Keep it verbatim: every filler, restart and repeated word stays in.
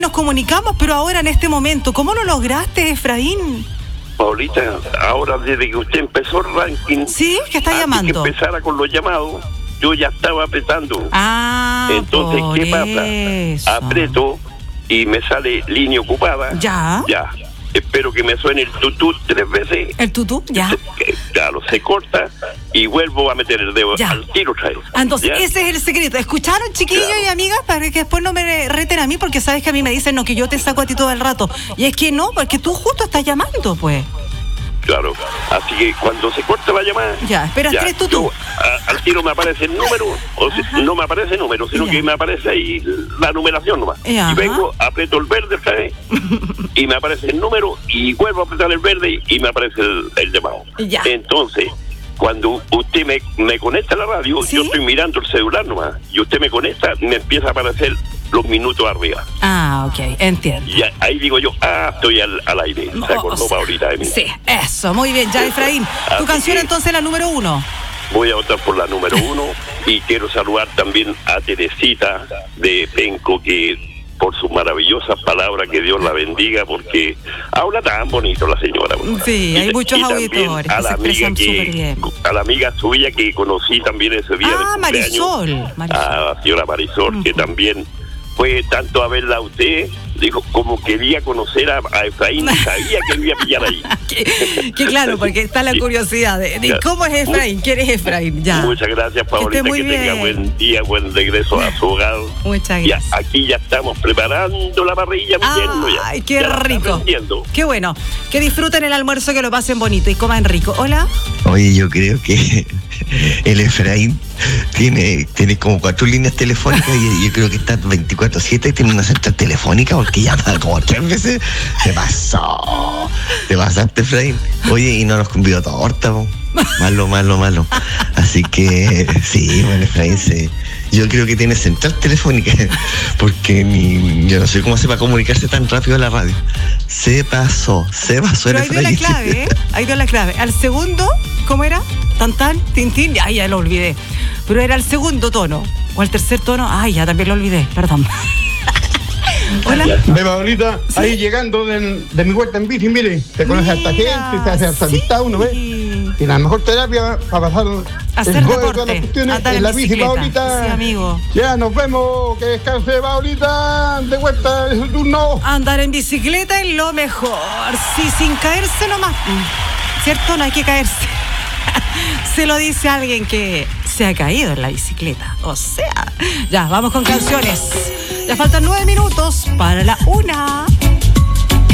Nos comunicamos, pero ahora en este momento, ¿cómo lo lograste, Efraín? Paulita, ahora desde que usted empezó el ranking, sí, que está antes llamando. que empezara con los llamados, yo ya estaba apretando. Ah, entonces, por ¿qué eso. pasa? Aprieto y me sale línea ocupada. Ya. Ya. Espero que me suene el tutú tres veces. ¿El tutú? Ya. Se, claro, se corta y vuelvo a meter el dedo ya. al tiro otra vez. Entonces, ¿ya? ese es el secreto. ¿Escucharon, chiquillos claro. y amigas? Para que después no me reten a mí, porque sabes que a mí me dicen, no, que yo te saco a ti todo el rato. Y es que no, porque tú justo estás llamando, pues. Claro, así que cuando se corta la llamada, ya, espera, tres tutú. Yo, a, al tiro me aparece el número, o sea, no me aparece el número, sino ya. que me aparece ahí la numeración nomás. Ya. Y vengo, aprieto el verde otra vez, y me aparece el número, y vuelvo a apretar el verde, y me aparece el, el llamado. Ya. Entonces, cuando usted me, me conecta a la radio, ¿sí? yo estoy mirando el celular nomás, y usted me conecta, me empieza a aparecer los minutos arriba. Ah, ok, entiendo. Y ahí digo yo, ah, estoy al, al aire. No, se acordó o sea, Paulita de mí. Sí, eso, muy bien, ya, Efraín. Tu así canción que entonces la número uno. Voy a votar por la número uno y quiero saludar también a Teresita de Penco, que por sus maravillosas palabras, que Dios la bendiga, porque habla tan bonito la señora. Sí, hay y, muchos y auditores a que la se expresan amiga súper que, bien. a la amiga suya que conocí también ese día ah, de Marisol, Marisol. a la señora Marisol, uh-huh. que también fue tanto a verla a usted, dijo, como quería conocer a, a Efraín, sabía que lo iba a pillar ahí. que, que claro, porque está la curiosidad de, de cómo es Efraín, quién es Efraín, ya. Muchas gracias, Paulita, que, que tenga buen día, buen regreso a su hogar. Muchas gracias. Ya, aquí ya estamos preparando la parrilla, ah, ya. Ay, qué ya rico. Qué bueno, que disfruten el almuerzo, que lo pasen bonito y coman rico. Hola. Oye, yo creo que el Efraín tiene, tiene como cuatro líneas telefónicas y yo creo que está veinticuatro siete y tiene una central telefónica porque llama como tres veces. Te pasó, te pasaste, Efraín. Oye, y no nos convidó a torta, po. Malo, malo, malo. Así que sí, bueno, Efraín se... Yo creo que tiene central telefónica, porque ni, yo no sé cómo se va a comunicarse tan rápido a la radio. Se pasó, se pasó. Pero ahí dio la clave, ¿eh? Ahí dio la clave. Al segundo, ¿cómo era? Tan tan, tin tin, ay, ya lo olvidé. Pero era el segundo tono, o el tercer tono, ay, ya también lo olvidé, perdón. Hola. Ve, Paulita, ¿sí? Ahí llegando de, de mi vuelta en bici, mire, te conoce a esta gente, te hace hasta sí. amistad uno, ¿ves? Y la mejor terapia para pasar hacer el deporte, todas las cuestiones andar en en la bici, bicicleta. Paulita. Sí, amigo. Ya, nos vemos, que descanse, Paulita, de vuelta de su turno. Andar en bicicleta es lo mejor, sí, sin caerse nomás, ¿cierto? No hay que caerse. Se lo dice alguien que se ha caído en la bicicleta. O sea, ya, vamos con canciones. Ya faltan nueve minutos para la una.